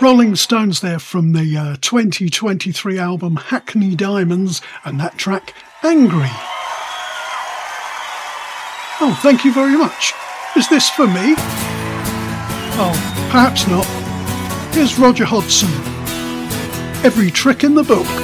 Rolling Stones there from the 2023 album Hackney Diamonds, and that track, Angry. Oh, thank you very much. Is this for me? Oh, perhaps not. Here's Roger Hodgson. Every trick in the book.